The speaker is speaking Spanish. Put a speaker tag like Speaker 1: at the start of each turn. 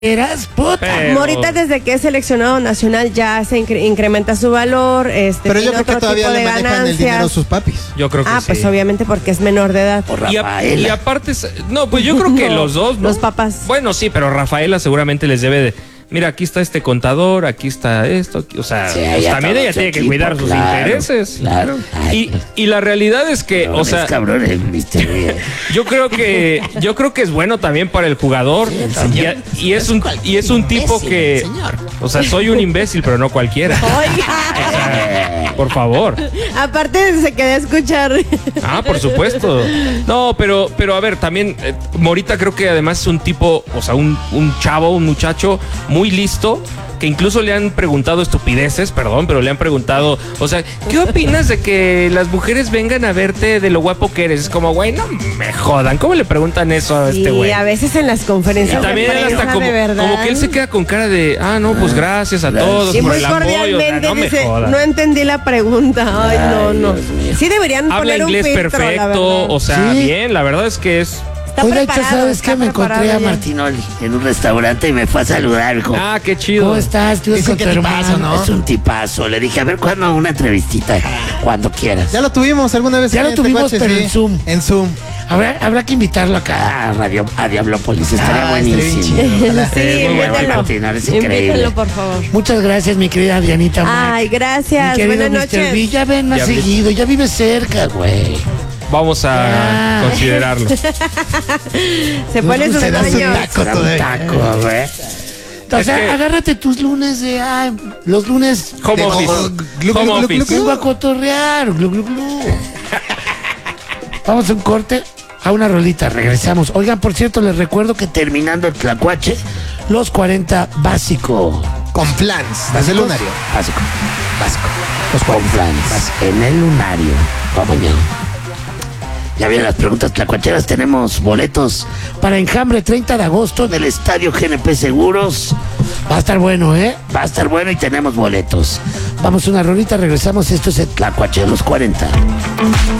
Speaker 1: ¿Eras puta?
Speaker 2: Pero-
Speaker 3: Morita desde que es seleccionado nacional ya se incrementa su valor,
Speaker 4: Pero yo
Speaker 3: tiene
Speaker 4: creo que
Speaker 3: otro
Speaker 4: todavía
Speaker 3: tipo
Speaker 4: le
Speaker 3: de
Speaker 4: manejan el dinero a
Speaker 3: ganancias.
Speaker 4: sus papis.
Speaker 2: Yo creo que sí.
Speaker 3: Pues obviamente porque es menor de edad.
Speaker 1: O
Speaker 2: Y,
Speaker 1: Rafaela.
Speaker 2: y aparte, no, pues yo creo que
Speaker 3: No,
Speaker 2: los dos, ¿no?
Speaker 3: los papás.
Speaker 2: Bueno, sí, pero Rafaela seguramente les debe de, mira, aquí está este contador, aquí está esto, o sea,
Speaker 1: Sí,
Speaker 2: pues
Speaker 1: ya
Speaker 2: también
Speaker 1: todo
Speaker 2: ella
Speaker 1: su
Speaker 2: tiene que
Speaker 1: equipo,
Speaker 2: cuidar sus
Speaker 1: claro,
Speaker 2: intereses.
Speaker 1: Claro.
Speaker 2: Y la realidad es que, o sea,
Speaker 1: cabrones, Mr. Bien.
Speaker 2: yo creo que es bueno también para el jugador. Y es un tipo que, o sea, soy un imbécil, pero no cualquiera.
Speaker 3: Oiga,
Speaker 2: Por favor.
Speaker 3: aparte se quedó a escuchar.
Speaker 2: Ah, por supuesto. No, pero a ver, también Morita creo que además es un tipo, o sea, un chavo, un muchacho muy listo, que incluso le han preguntado estupideces, perdón, pero le han preguntado, o sea, ¿qué opinas de que las mujeres vengan a verte de lo guapo que eres? Es como, güey, no me jodan, ¿cómo le preguntan eso a este
Speaker 3: Y
Speaker 2: güey?
Speaker 3: a veces en las
Speaker 2: Y
Speaker 3: conferencias
Speaker 2: también
Speaker 3: de
Speaker 2: él
Speaker 3: prensa,
Speaker 2: hasta
Speaker 3: de verdad.
Speaker 2: como que él se queda con cara de, no, pues gracias a todos
Speaker 3: Y
Speaker 2: por
Speaker 3: muy
Speaker 2: el apoyo. O sea,
Speaker 3: cordialmente
Speaker 2: no me
Speaker 3: dice,
Speaker 2: jodan.
Speaker 3: no entendí la pregunta. Ay, no.
Speaker 1: Dios mío.
Speaker 3: Sí deberían
Speaker 2: Habla
Speaker 3: poner
Speaker 2: inglés
Speaker 3: un filtro, la
Speaker 2: perfecto,
Speaker 3: verdad.
Speaker 2: o sea,
Speaker 1: Sí.
Speaker 2: bien, la verdad es que es...
Speaker 3: Está
Speaker 1: Oiga,
Speaker 3: preparado,
Speaker 1: ¿sabes
Speaker 3: está
Speaker 1: qué? Me encontré
Speaker 3: preparado
Speaker 1: a
Speaker 3: ya.
Speaker 1: Martinoli en un restaurante y me fue a saludar. Dijo,
Speaker 2: qué chido.
Speaker 1: ¿cómo estás? Tú
Speaker 4: Dicen que tipazo, ¿no?
Speaker 1: Es un tipazo. Le dije, a ver, ¿cuándo una entrevistita? Cuando quieras.
Speaker 4: Ya lo tuvimos alguna vez.
Speaker 1: Ya
Speaker 4: aquí
Speaker 1: lo
Speaker 4: en
Speaker 1: tuvimos,
Speaker 4: Tecuache,
Speaker 1: pero
Speaker 4: sí.
Speaker 1: en Zoom.
Speaker 4: En Zoom.
Speaker 1: Habrá que invitarlo acá a Diablópolis. Estaría
Speaker 4: estaría bien
Speaker 1: buenísimo.
Speaker 4: chido, ojalá.
Speaker 3: Sí,
Speaker 2: muy bueno,
Speaker 3: invítenlo.
Speaker 1: Martín, es increíble.
Speaker 3: Invítenlo, por favor.
Speaker 1: Muchas gracias, mi querida Dianita Mac.
Speaker 3: Ay, gracias.
Speaker 1: Mi querido
Speaker 3: Buenas
Speaker 1: Mr. B,
Speaker 3: noches.
Speaker 1: ya ven más
Speaker 2: Ya ves.
Speaker 1: seguido, ya vive cerca, güey.
Speaker 2: Vamos a
Speaker 1: Ya.
Speaker 2: considerarlo.
Speaker 3: Se pone sus
Speaker 4: Se da su
Speaker 3: baños.
Speaker 4: taco
Speaker 1: Será un
Speaker 4: todavía.
Speaker 1: taco, güey. O sea,
Speaker 2: que-
Speaker 1: agárrate tus lunes de... los lunes...
Speaker 2: Home
Speaker 4: De-
Speaker 2: office.
Speaker 4: glu,
Speaker 2: Home
Speaker 4: glu, glu,
Speaker 2: office.
Speaker 4: glu,
Speaker 1: Vengo a cotorrear. Glu, glu, glu. Vamos a un corte, a una rolita, regresamos. Oigan, por cierto, les recuerdo que terminando el Tlacuache, los 40 básico.
Speaker 4: Con plans. Desde el lunario.
Speaker 1: Básico.
Speaker 4: Vasco.
Speaker 1: Los planes en el lunario. Vamos ya. Ya vienen las preguntas tlacuacheras. Tenemos boletos para Enjambre 30 de agosto en el Estadio GNP Seguros. Va a estar bueno, ¿eh? Va a estar bueno y tenemos boletos. Vamos a una rolita, regresamos. Esto es el Tlacuache de los 40.